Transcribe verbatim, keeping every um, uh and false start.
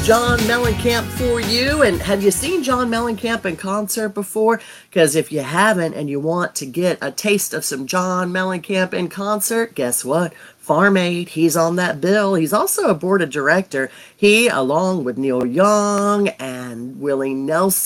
John Mellencamp for you. And have you seen John Mellencamp in concert before? Because if you haven't and you want to get a taste of some John Mellencamp in concert, guess what? Farm Aid, he's on that bill. He's also a board of director. He, along with Neil Young and Willie Nelson,